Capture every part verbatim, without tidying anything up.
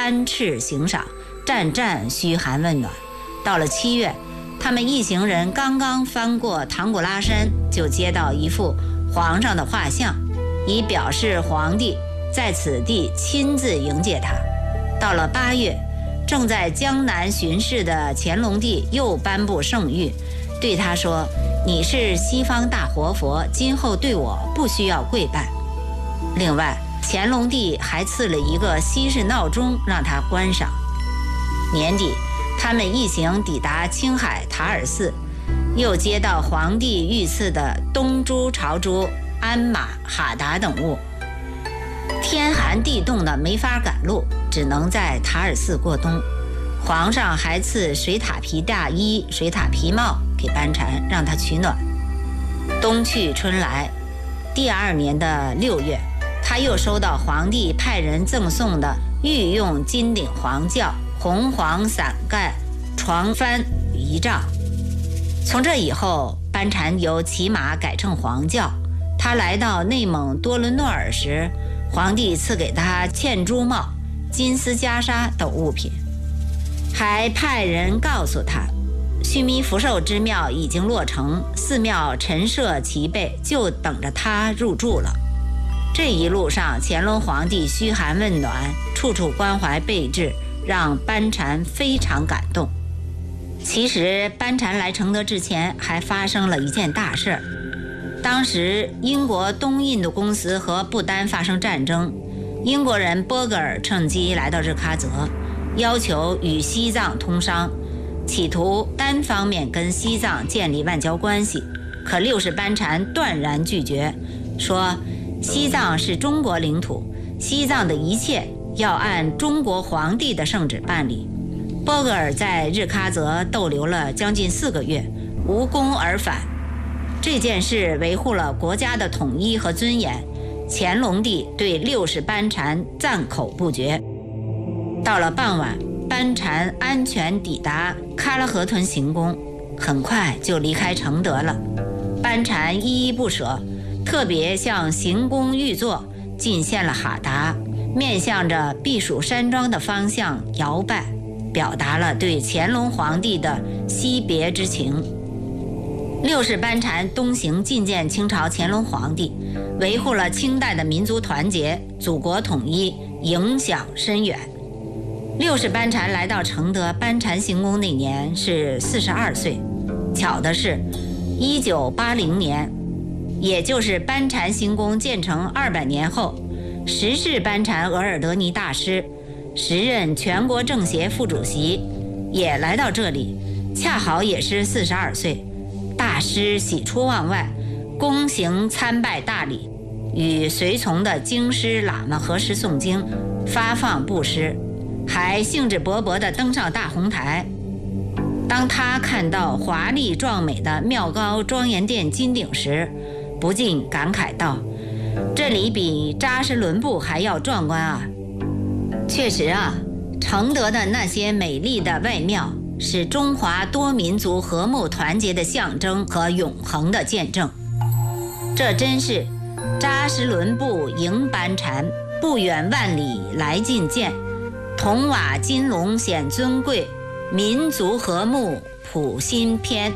班敕行赏，战战嘘寒问暖。到了七月，他们一行人刚刚翻过唐古拉山，就接到一幅皇上的画像，以表示皇帝在此地亲自迎接他。到了八月，正在江南巡视的乾隆帝又颁布圣谕，对他说：“你是西方大活佛，今后对我不需要跪拜。”另外，乾隆帝还赐了一个西式闹钟让他观赏。年底，他们一行抵达青海塔尔寺，又接到皇帝御赐的东珠、朝珠、鞍马、哈达等物。天寒地冻的没法赶路，只能在塔尔寺过冬。皇上还赐水獭皮大衣、水獭皮帽给班禅，让他取暖。冬去春来，第二年的六月，他又收到皇帝派人赠送的御用金顶黄轿、红黄伞盖、床幡仪仗。从这以后，班禅由骑马改乘黄轿。他来到内蒙多伦诺尔时，皇帝赐给他嵌珠帽、金丝袈裟等物品，还派人告诉他，须弥福寿之庙已经落成，寺庙陈设齐备，就等着他入住了。这一路上，乾隆皇帝嘘寒问暖，处处关怀备至，让班禅非常感动。其实班禅来承德之前，还发生了一件大事儿。当时英国东印度公司和不丹发生战争，英国人波格尔趁机来到日喀则，要求与西藏通商，企图单方面跟西藏建立外交关系。可六世班禅断然拒绝，说西藏是中国领土，西藏的一切要按中国皇帝的圣旨办理。波格尔在日喀则逗留了将近四个月，无功而返。这件事维护了国家的统一和尊严，乾隆帝对六世班禅赞口不绝。到了傍晚，班禅安全抵达喀拉河屯行宫，很快就离开承德了。班禅依依不舍，特别向行宫御座进献了哈达，面向着避暑山庄的方向摇拜，表达了对乾隆皇帝的惜别之情。六世班禅东行觐见清朝乾隆皇帝，维护了清代的民族团结、祖国统一，影响深远。六世班禅来到承德班禅行宫那年是四十二岁，巧的是一九八零年，也就是班禅行宫建成二百年后，十世班禅额尔德尼大师，时任全国政协副主席，也来到这里，恰好也是四十二岁。大师喜出望外，恭行参拜大礼，与随从的经师喇嘛合十诵经，发放布施，还兴致勃勃地登上大红台。当他看到华丽壮美的妙高庄严殿金顶时，不禁感慨道：“这里比扎什伦布还要壮观啊！”确实啊，承德的那些美丽的外庙是中华多民族和睦团结的象征和永恒的见证。这真是扎什伦布迎班禅，不远万里来觐见，铜瓦金龙显尊贵，民族和睦普心篇。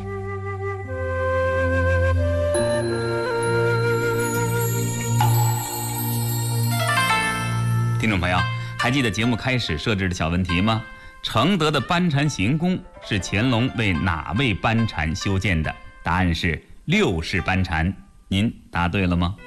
听众朋友，还记得节目开始设置的小问题吗？承德的班禅行宫是乾隆为哪位班禅修建的？答案是六世班禅。您答对了吗？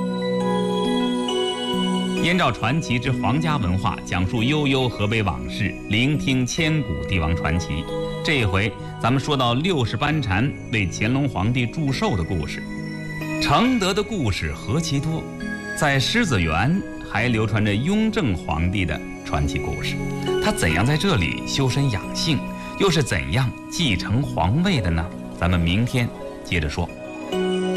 燕赵传奇之皇家文化，讲述悠悠河北往事，聆听千古帝王传奇。这一回咱们说到六世班禅为乾隆皇帝祝寿的故事。承德的故事何其多，在狮子园还流传着雍正皇帝的传奇故事。他怎样在这里修身养性，又是怎样继承皇位的呢？咱们明天接着说。